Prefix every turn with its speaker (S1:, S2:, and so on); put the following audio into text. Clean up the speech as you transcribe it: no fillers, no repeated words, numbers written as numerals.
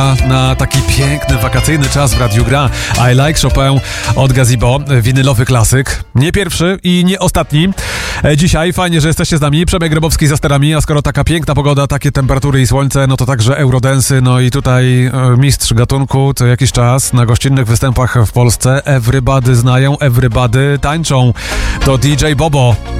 S1: Na taki piękny, wakacyjny czas w Radiu Gra. I Like Chopin od Gazebo, winylowy klasyk. Nie pierwszy i nie ostatni. Dzisiaj fajnie, że jesteście z nami. Przemek Grabowski za sterami, a skoro taka piękna pogoda, takie temperatury i słońce, no to także eurodensy, no i tutaj mistrz gatunku co jakiś czas na gościnnych występach w Polsce. Everybody znają, everybody tańczą. To DJ Bobo.